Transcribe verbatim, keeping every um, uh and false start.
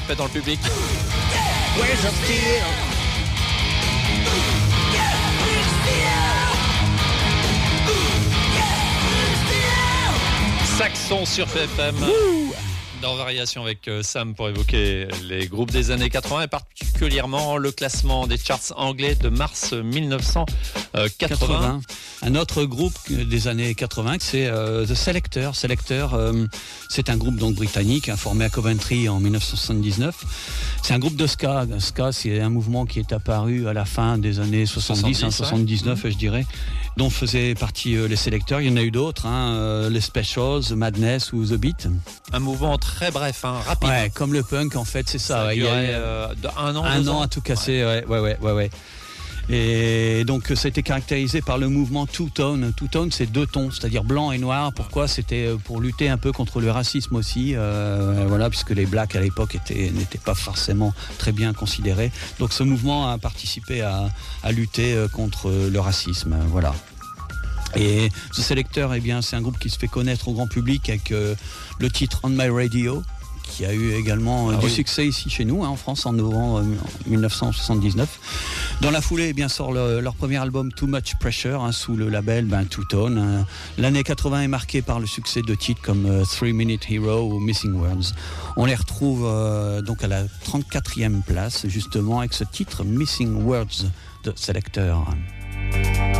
répète dans le public. Where's your steel? Saxon sur F M. Wouh, dans Variation avec Sam pour évoquer les groupes des années quatre-vingts et particulièrement le classement des charts anglais de mars dix-neuf cent quatre-vingts. Un autre groupe des années quatre-vingts, c'est euh, The Selecter. Selecter, euh, c'est un groupe donc britannique hein, formé à Coventry en dix-neuf cent soixante-dix-neuf. C'est un groupe de ska. Ska, c'est un mouvement qui est apparu à la fin des années soixante-dix, soixante-dix, hein, soixante-dix-neuf, ouais. Je dirais, dont faisaient partie euh, les Selecteurs. Il y en a eu d'autres, hein, euh, les Specials, Madness ou The Beat. Un mouvement très bref, hein, rapide. Ouais, comme le punk en fait, c'est ça. Ça ouais, a il y a duré eu, euh, un an, un deux an ans. à tout casser. Ouais, ouais, ouais, ouais. ouais. Et donc ça a été caractérisé par le mouvement two-tone. Two-tone, c'est deux tons, c'est-à-dire blanc et noir. Pourquoi ? C'était pour lutter un peu contre le racisme aussi, euh, voilà, puisque les blacks à l'époque étaient, n'étaient pas forcément très bien considérés. Donc ce mouvement a participé à, à lutter contre le racisme, voilà. Et The Selecter, eh bien, c'est un groupe qui se fait connaître au grand public avec euh, le titre On My Radio, qui a eu également euh, ah du oui. succès ici chez nous, hein, en France, en novembre euh, dix-neuf cent soixante-dix-neuf. Dans la foulée, eh bien, sort le, leur premier album Too Much Pressure, hein, sous le label ben, Two Tone. Hein. L'année quatre-vingts est marquée par le succès de titres comme euh, Three Minute Hero ou Missing Words. On les retrouve euh, donc à la trente-quatrième place, justement, avec ce titre Missing Words de Selecter.